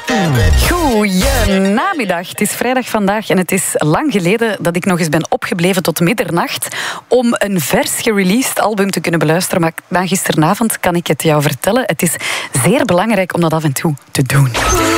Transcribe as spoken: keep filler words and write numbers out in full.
Goeiemiddag. Het is vrijdag vandaag en het is lang geleden dat ik nog eens ben opgebleven tot middernacht om een vers gereleased album te kunnen beluisteren. Maar na gisteravond kan ik het jou vertellen. Het is zeer belangrijk om dat af en toe te doen.